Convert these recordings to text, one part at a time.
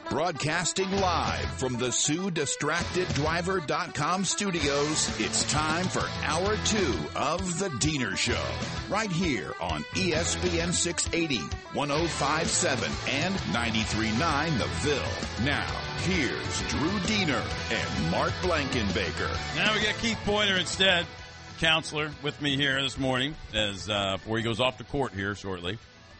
Broadcasting live from the SueDistractedDriver.com studios, it's time for Hour 2 of The Diener Show. Right here on ESPN 680, 105.7, and 93.9 The Ville. Now, here's Drew Diener and Mark Blankenbaker. Now we got Keith Pointer instead, counselor, with me here this morning as before he goes off to court here shortly.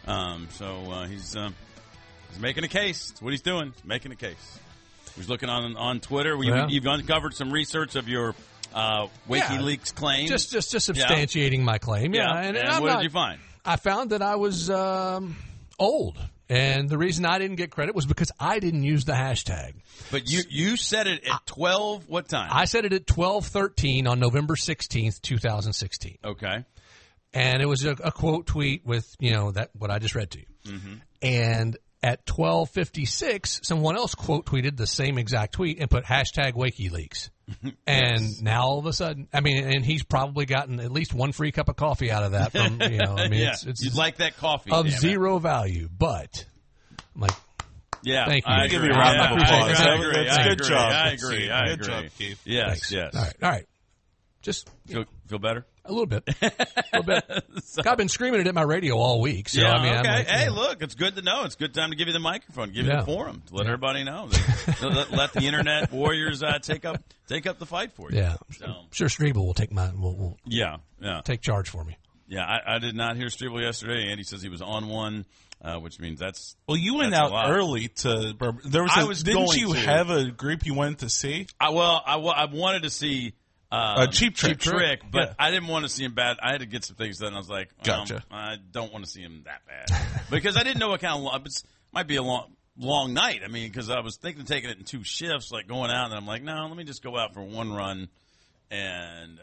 He's making a case. That's what he's doing. He's making a case. He's looking on Twitter. You've uncovered some research of your WikiLeaks claim. Just substantiating my claim. Yeah. And what did you find? I found that I was old. And the reason I didn't get credit was because I didn't use the hashtag. But you said it at 12, what time? I said it at 12:13 on November 16th, 2016. Okay. And it was a quote tweet with, what I just read to you. Mm-hmm. And at 12:56, someone else quote tweeted the same exact tweet and put hashtag WikiLeaks. And now all of a sudden, and he's probably gotten at least one free cup of coffee out of that from, it's you'd like that coffee. Of zero value, but I'm like, yeah, thank you. I agree. Give you a round of applause. Good job. I agree. Good job, Keith. Yes, yes. All right. Just feel better? A little bit. I've been screaming it at my radio all week. So, yeah, I'm okay. like, hey, look, it's good to know. It's a good time to give you the microphone, give you the forum, to let everybody know. Let the internet warriors take up the fight for you. Yeah, I'm sure Strebel will take will take charge for me. Yeah, I did not hear Strebel yesterday. Andy says he was on one, which means that's you went out early to. Didn't you have a group you went to see? I wanted to see. Cheap Trick, but I didn't want to see him bad. I had to get some things done. I was like, gotcha. I don't want to see him that bad because I didn't know what kind of it might be a long night. Because I was thinking of taking it in two shifts, like going out, and I'm like, no, let me just go out for one run, and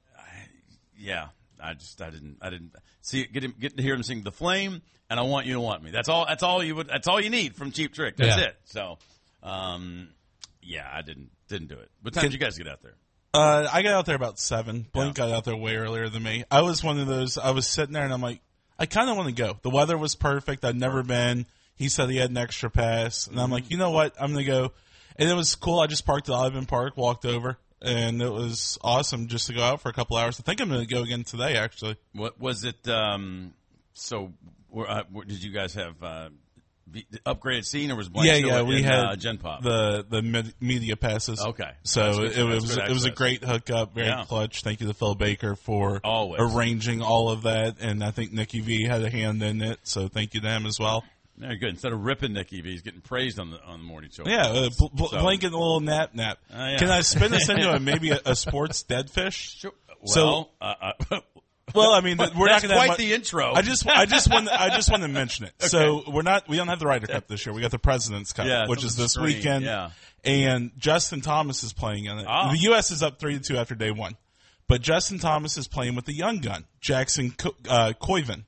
I didn't see it, get to hear him sing "The Flame," and "I Want You to Want Me." That's all you need from Cheap Trick. That's it. So, I didn't do it. What time did you guys get out there? I got out there about 7. Blink got out there way earlier than me. I was one of those. I was sitting there and I'm like, I kind of want to go. The weather was perfect. I'd never been. He said he had an extra pass, and I'm like, you know what? I'm gonna go. And it was cool. I just parked at Olive Park, walked over, and it was awesome just to go out for a couple hours. I think I'm gonna go again today, actually. What was it? Did you guys have? Upgraded scene, or was Blank we had Gen Pop the media passes. Okay, so it was a great hookup, very clutch. Thank you to Phil Baker for arranging all of that, and I think Nikki V had a hand in it. So thank you to him as well. Very good. Instead of ripping Nikki V, he's getting praised on the morning show. Yeah, Blank getting a little nap. Can I spin this into maybe a sports dead fish? Sure. Well, Well, we're not going to have quite the intro. I just want to mention it. Okay. So we don't have the Ryder Cup this year. We got the President's Cup, which is this weekend. Yeah. And Justin Thomas is playing in it. The U.S. is up 3-2 after day one, but Justin Thomas is playing with the young gun, Jackson Koivan.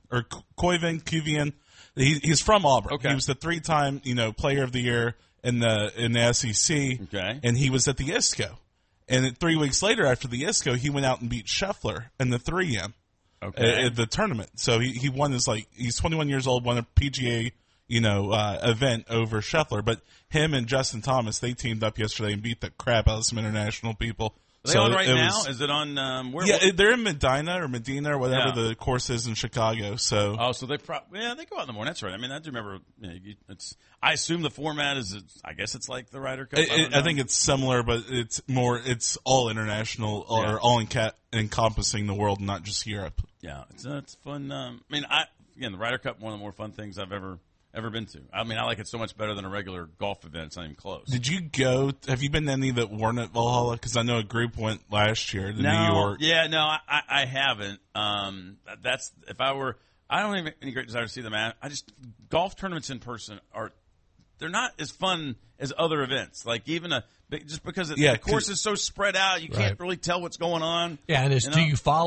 He's from Auburn. Okay. He was the 3-time player of the year in the SEC. Okay. And he was at the ISCO. And 3 weeks later, after the ISCO, he went out and beat Scheffler in the 3M. Okay. At the tournament. So he won he's 21 years old, won a PGA, event over Scheffler. But him and Justin Thomas, they teamed up yesterday and beat the crap out of some international people. Are they on right now? Is it on? They're in Medina or whatever the course is in Chicago. So so they go out in the morning. That's right. I do remember. I assume the format is. I guess it's like the Ryder Cup. I think it's similar, but it's all international or all encompassing the world, not just Europe. Yeah, it's fun. The Ryder Cup, one of the more fun things I've ever been to. I like it so much better than a regular golf event. It's not even close. Did you go? Have you been to any that weren't at Valhalla? Because I know a group went last year to New York. Yeah, no, I haven't. I don't have any great desire to see them. Golf tournaments in person they're not as fun as other events. Like just because the course is so spread out, you can't really tell what's going on. Yeah, and do you follow